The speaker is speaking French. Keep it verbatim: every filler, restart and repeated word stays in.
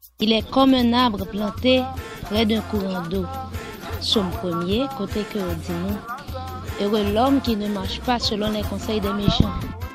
Il est comme un arbre planté près d'un courant d'eau. Somme premier, côté que dit nous. Heureux l'homme qui ne marche pas selon les conseils des méchants,